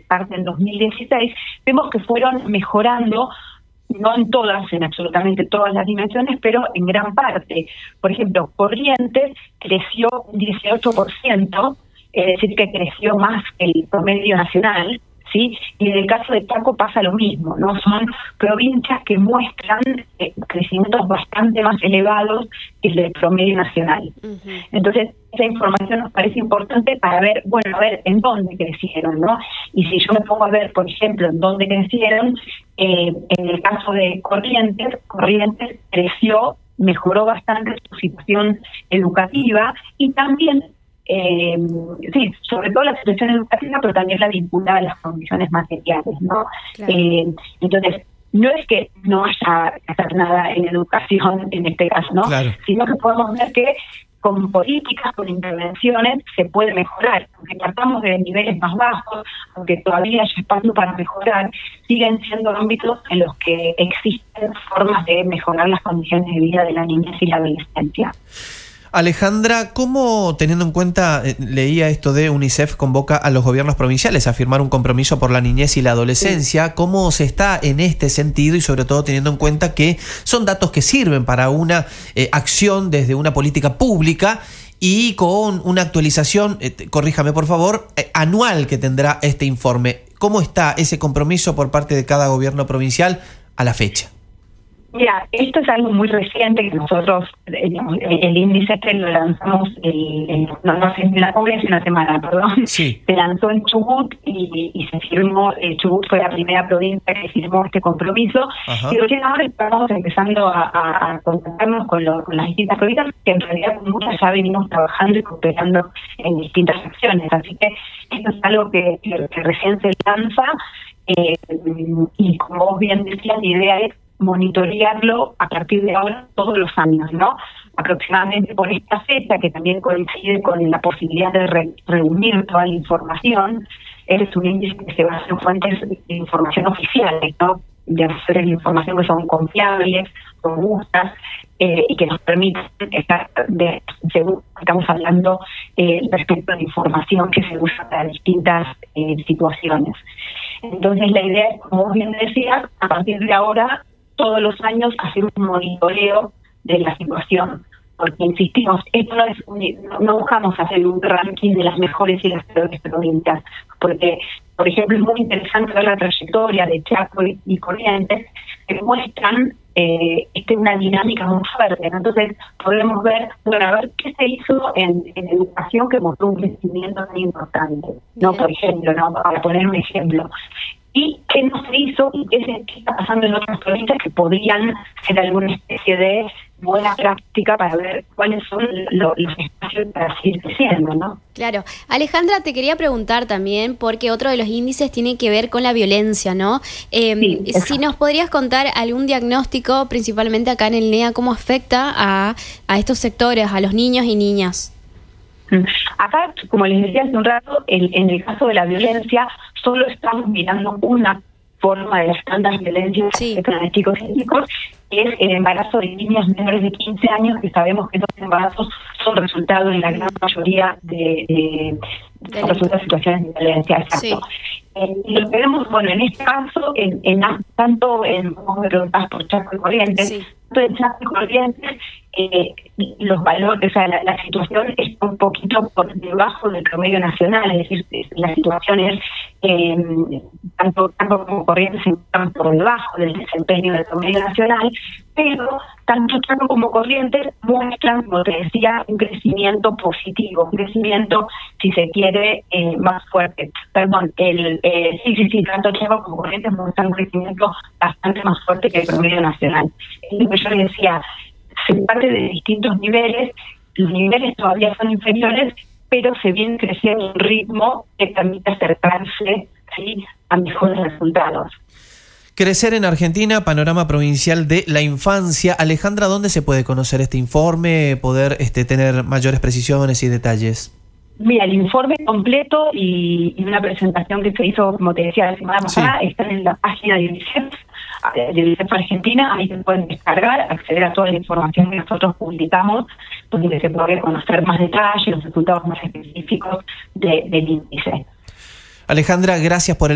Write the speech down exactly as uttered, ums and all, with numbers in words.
parte del dos mil dieciséis, vemos que fueron mejorando, no en todas, en absolutamente todas las dimensiones, pero en gran parte. Por ejemplo, Corrientes creció un dieciocho por ciento, es decir, que creció más que el promedio nacional, ¿sí? Y en el caso de Chaco pasa lo mismo, ¿no? Son provincias que muestran eh, crecimientos bastante más elevados que el del promedio nacional. Uh-huh. Entonces, esa información nos parece importante para ver, bueno, a ver en dónde crecieron, ¿no? Y si yo me pongo a ver, por ejemplo, en dónde crecieron, eh, en el caso de Corrientes, Corrientes creció, mejoró bastante su situación educativa y también Eh, sí, sobre todo la situación educativa, pero también la vinculada a las condiciones materiales, ¿no? Claro. Eh, entonces, no es que no haya que hacer nada en educación en este caso, ¿no? Claro. Sino que podemos ver que con políticas, con intervenciones, se puede mejorar. Aunque partamos de niveles más bajos, aunque todavía hay espacio para mejorar, siguen siendo ámbitos en los que existen formas de mejorar las condiciones de vida de la niñez y la adolescencia. Alejandra, ¿cómo, teniendo en cuenta, eh, leía esto de UNICEF convoca a los gobiernos provinciales a firmar un compromiso por la niñez y la adolescencia, sí. ¿Cómo se está en este sentido y sobre todo teniendo en cuenta que son datos que sirven para una eh, acción desde una política pública y con una actualización, eh, corríjame por favor, eh, anual que tendrá este informe? ¿Cómo está ese compromiso por parte de cada gobierno provincial a la fecha? Mira, esto es algo muy reciente que nosotros, digamos, el, el índice este lo lanzamos, el, el, no, no sé, en la congreso una semana, perdón, sí. Se lanzó en Chubut y, y se firmó, eh, Chubut fue la primera provincia que firmó este compromiso. Ajá. Y recién ahora estamos empezando a, a, a contactarnos con, lo, con las distintas provincias, que en realidad con muchas ya venimos trabajando y cooperando en distintas acciones, así que esto es algo que, que, que recién se lanza, eh, y como vos bien decías, la idea es monitorearlo a partir de ahora todos los años, ¿no? Aproximadamente por esta fecha, que también coincide con la posibilidad de re- reunir toda la información. Es un índice que se basa en fuentes de información oficiales, ¿no? De hacer información que son confiables, robustas, eh, y que nos permiten estar, de, según estamos hablando, eh, respecto a la información que se usa para distintas eh, situaciones. Entonces la idea es, como vos bien decías, a partir de ahora, todos los años hacer un monitoreo de la situación, porque insistimos, esto no es un, no, no buscamos hacer un ranking de las mejores y las peores provincias, porque, por ejemplo, es muy interesante ver la trayectoria de Chaco y, y Corrientes, que muestran eh, este, una dinámica muy fuerte, ¿no? Entonces podemos ver, bueno, a ver qué se hizo en, en educación que mostró un crecimiento tan importante, ¿no? Por ejemplo, ¿no? Para poner un ejemplo. Y qué no se hizo y qué, se, qué está pasando en otras provincias que podrían ser alguna especie de buena práctica para ver cuáles son lo, los espacios para seguir creciendo, ¿no? Claro. Alejandra, te quería preguntar también, porque otro de los índices tiene que ver con la violencia, ¿no? Eh, sí, si nos podrías contar algún diagnóstico, principalmente acá en el N E A, cómo afecta a, a estos sectores, a los niños y niñas. Acá, como les decía hace un rato, el, en el caso de la violencia, solo estamos mirando una forma de las tantas violencias sí. que los chicos y chicos, que es el embarazo de niñas menores de quince años, que sabemos que estos embarazos son resultado en la gran mayoría de, de, de resultados de situaciones de violencia. Exacto. Sí. Eh, y lo que vemos, bueno, en este caso, en, en tanto en, como me preguntabas por Chaco y Corrientes, sí. tanto en Chaco y Corrientes, eh, los valores, o sea, la, la situación está un poquito por debajo del promedio nacional, es decir, la situación es, eh, tanto, tanto como Corrientes están por debajo del desempeño del promedio nacional, pero tanto Chaco como Corrientes muestran, como te decía, un crecimiento positivo, un crecimiento, si se quiere, eh, más fuerte. Perdón, el eh, sí, sí, sí, tanto Chaco como Corrientes muestran un crecimiento bastante más fuerte que el promedio nacional. Es lo que yo les decía, se parte de distintos niveles, los niveles todavía son inferiores, pero se viene creciendo a un ritmo que permite acercarse, ¿sí?, a mejores resultados. Crecer en Argentina, panorama provincial de la infancia. Alejandra, ¿dónde se puede conocer este informe, poder este, tener mayores precisiones y detalles? Mira, el informe completo y, y una presentación que se hizo, como te decía, la semana pasada, sí. están en la página de UNICEF, de UNICEF Argentina. Ahí se pueden descargar, acceder a toda la información que nosotros publicamos, donde se puede conocer más detalles, los resultados más específicos de, del índice. Alejandra, gracias por el